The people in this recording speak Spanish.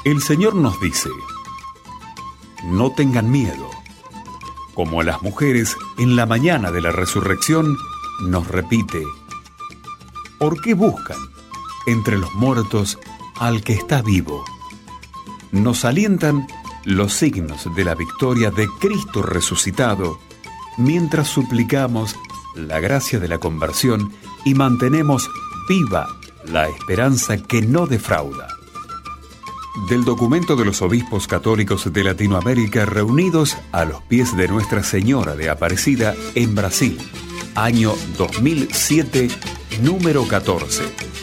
El Señor nos dice: no tengan miedo. Como a las mujeres, en la mañana de la resurrección, nos repite: ¿por qué buscan entre los muertos al que está vivo? Nos alientan los signos de la victoria de Cristo resucitado, mientras suplicamos la gracia de la conversión y mantenemos viva la esperanza que no defrauda. Del documento de los obispos católicos de Latinoamérica reunidos a los pies de Nuestra Señora de Aparecida en Brasil, año 2007, número 14.